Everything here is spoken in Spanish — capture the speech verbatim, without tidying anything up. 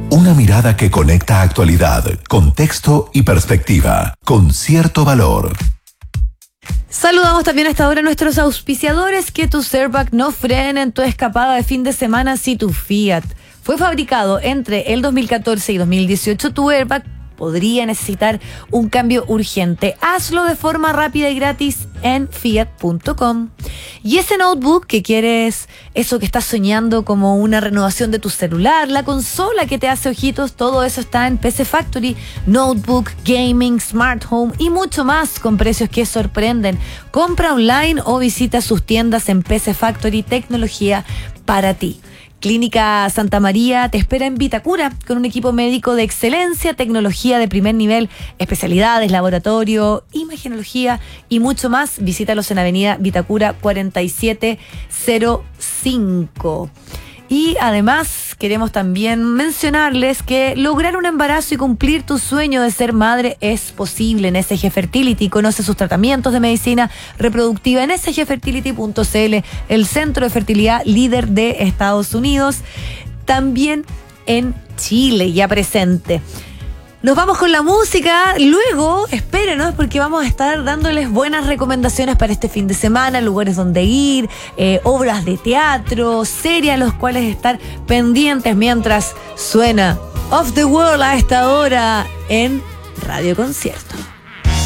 Una mirada que conecta actualidad, contexto y perspectiva, con cierto valor. Saludamos también a esta hora a nuestros auspiciadores. Que tus airbags no frenen tu escapada de fin de semana si tu Fiat fue fabricado entre el dos mil catorce y dos mil dieciocho. Tu airbag podría necesitar un cambio urgente. Hazlo de forma rápida y gratis en fiat punto com. Y ese notebook que quieres, eso que estás soñando como una renovación de tu celular, la consola que te hace ojitos, todo eso está en P C Factory. Notebook, gaming, smart home y mucho más con precios que sorprenden. Compra online o visita sus tiendas en P C Factory. Tecnología para ti. Clínica Santa María te espera en Vitacura con un equipo médico de excelencia, tecnología de primer nivel, especialidades, laboratorio, imagenología y mucho más. Visítalos en Avenida Vitacura cuarenta y siete cero cinco. Y además queremos también mencionarles que lograr un embarazo y cumplir tu sueño de ser madre es posible en S G Fertility. Conoce sus tratamientos de medicina reproductiva en s g fertility punto c l, el centro de fertilidad líder de Estados Unidos, también en Chile ya presente. Nos vamos con la música, luego espérenos porque vamos a estar dándoles buenas recomendaciones para este fin de semana, lugares donde ir, eh, obras de teatro, series a los cuales estar pendientes mientras suena Off the World a esta hora en Radio Concierto.